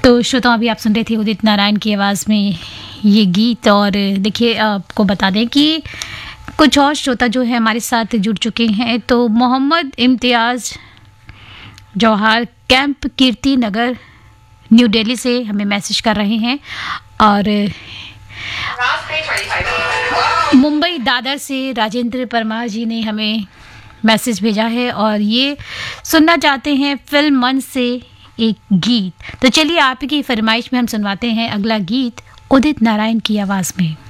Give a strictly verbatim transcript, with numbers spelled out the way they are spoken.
तो श्रोताओं, अभी आप सुन रहे थे उदित नारायण की आवाज़ में ये गीत। और देखिए, आपको बता दें कि कुछ और श्रोता जो है हमारे साथ जुड़ चुके हैं। तो मोहम्मद इम्तियाज़ जौहर कैंप कीर्ति नगर न्यू दिल्ली से हमें मैसेज कर रहे हैं। और मुंबई दादर से राजेंद्र परमार जी ने हमें मैसेज भेजा है और ये सुनना चाहते हैं फिल्म मन से एक गीत। तो चलिए, आप की फरमाइश में हम सुनवाते हैं अगला गीत उदित नारायण की आवाज़ में।